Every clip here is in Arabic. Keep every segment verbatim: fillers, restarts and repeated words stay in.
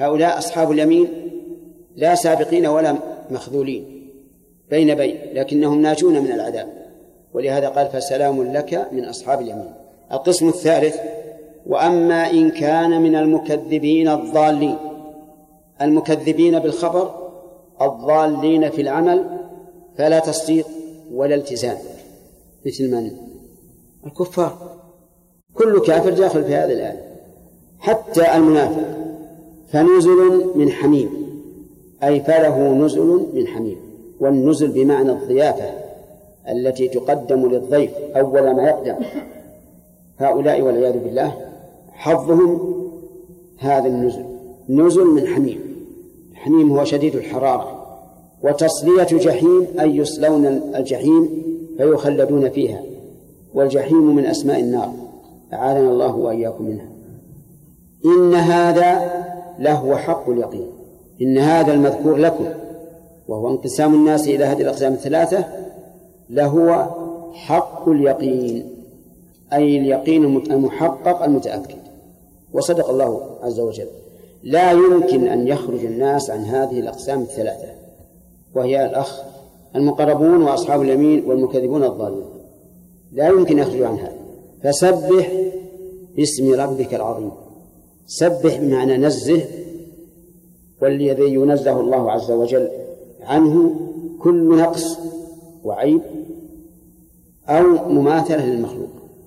هؤلاء أصحاب اليمين لا سابقين ولا مخذولين بين بين، لكنهم ناجون من العذاب، ولهذا قال فسلام لك من أصحاب اليمين. القسم الثالث: وأما إن كان من المكذبين الضالين، المكذبين بالخبر الضالين في العمل، فلا تصديق ولا التزام، مثل من؟ الكفار. كل كافر داخل في هذه الآية، حتى المنافق. فنزل من حميم، أي فله نزل من حميم، والنزل بمعنى الضيافة التي تقدم للضيف أول ما يقدم. هؤلاء والعياذ بالله حظهم هذا النزل، نزل من حميم. الحميم هو شديد الحرارة. وتصلية جحيم أي يصلون الجحيم فيخلدون فيها، والجحيم من أسماء النار، أعاذنا الله وإياكم منها. إن هذا لهو حق اليقين. إن هذا المذكور لكم، وهو انقسام الناس إلى هذه الأقسام الثلاثة، لهو حق اليقين، أي اليقين المحقق المتأكد. وصدق الله عز وجل. لا يمكن أن يخرج الناس عن هذه الأقسام الثلاثة، وهي الأخ المقربون وأصحاب اليمين والمكذبون الضالون، لا يمكن يخرجوا عن هذا. فسبح باسم ربك العظيم. سبح بمعنى نزه، والذي ينزه الله عز وجل عنه كل نقص وعيب أو مماثلة للمخلوق،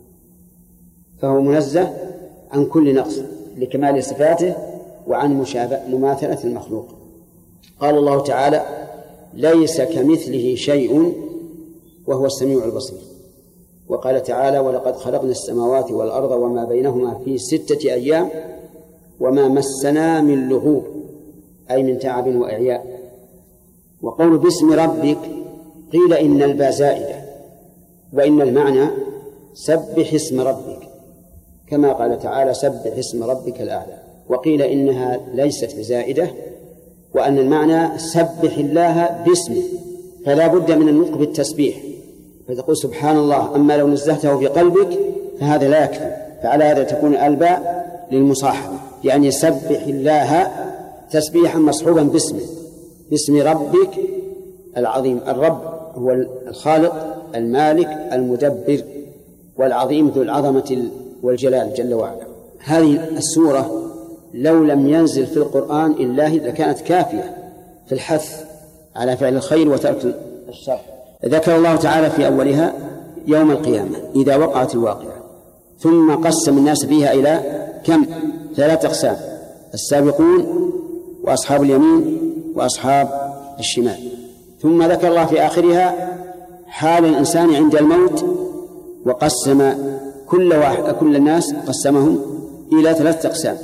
فهو منزه عن كل نقص لكمال صفاته وعن مماثلة المخلوق. قال الله تعالى: ليس كمثله شيء وهو السميع البصير. وقال تعالى: ولقد خلقنا السماوات والأرض وما بينهما في ستة أيام وما مسنا من لغوب، أي من تعب وإعياء. وقول باسم ربك قيل إن الباء زائدة، وإن المعنى سبح اسم ربك، كما قال تعالى: سبح اسم ربك الأعلى. وقيل إنها ليست بزائدة، وأن المعنى سبح الله باسمه، فلا بد من النطق بالتسبيح، فتقول سبحان الله. أما لو نزهته في قلبك فهذا لا يكفي، فعلى هذا تكون الباء للمصاحبة، يعني سبح الله تسبيحا مصحوبا باسمه، باسم ربك العظيم. الرب هو الخالق المالك المدبر، والعظيم ذو العظمة والجلال جل وعلا. هذه السورة لو لم ينزل في القرآن إلا هي لكانت كافية في الحث على فعل الخير وترك الشر. ذكر الله تعالى في أولها يوم القيامة إذا وقعت الواقعة، ثم قسم الناس فيها إلى كم؟ ثلاثة أقسام: السابقون وأصحاب اليمين وأصحاب الشمال. ثم ذكر الله في آخرها حال الإنسان عند الموت، وقسم كل واحد كل الناس قسمهم إلى ثلاثة أقسام: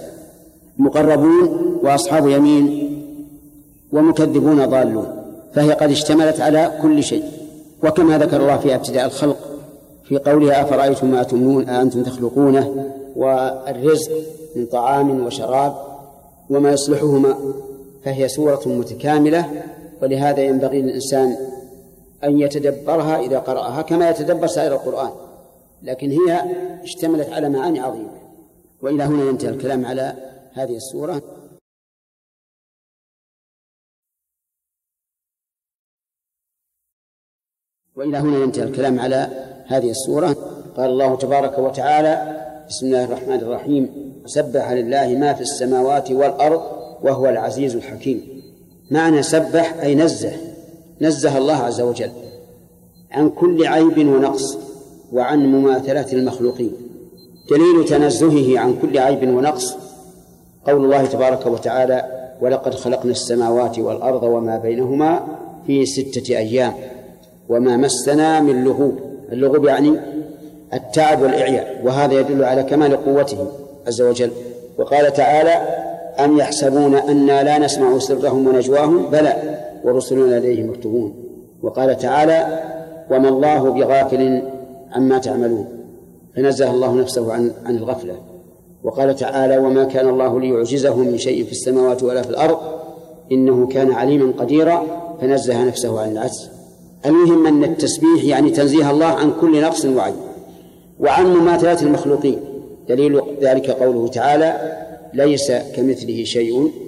مقربون وأصحاب يمين ومكذبون ضالون. فهي قد اشتملت على كل شيء. وكما ذكر الله في ابتداء الخلق في قولها: أفرأيتم ما تمنون أأنتم تخلقونه، والرزق من طعام وشراب وما يصلحهما. فهي سورة متكاملة، ولهذا ينبغي للإنسان أن يتدبرها إذا قرأها كما يتدبر سائر القرآن، لكن هي اشتملت على معاني عظيمة. وإلى هنا ينتهي الكلام على هذه السورة. وإلى هنا ينتهي الكلام على هذه السورة. قال الله تبارك وتعالى: بسم الله الرحمن الرحيم: سبح لله ما في السماوات والأرض وهو العزيز الحكيم. معنى سبح أي نزه، نزه الله عز وجل عن كل عيب ونقص وعن مماثلة المخلوقين. دليل تنزهه عن كل عيب ونقص قول الله تبارك وتعالى: ولقد خلقنا السماوات والأرض وما بينهما في ستة أيام وما مسنا من لغوب. اللغوب يعني التعب والإعياء، وهذا يدل على كمال قوته عز وجل. وقال تعالى: أم يحسبون أنا لا نسمع سرهم ونجواهم بلى ورسلنا لديهم مكتوبون. وقال تعالى: وما الله بغافل عما تعملون، فنزه الله نفسه عن عن الغفلة. وقال تعالى: وما كان الله ليعجزه من شيء في السماوات ولا في الأرض إنه كان عليما قديرا، فنزه نفسه عن العجز. المهم أن التسبيح يعني تنزيه الله عن كل نقص وعيب وعن مماثلات المخلوقين. دليل ذلك قوله تعالى: ليس كمثله شيء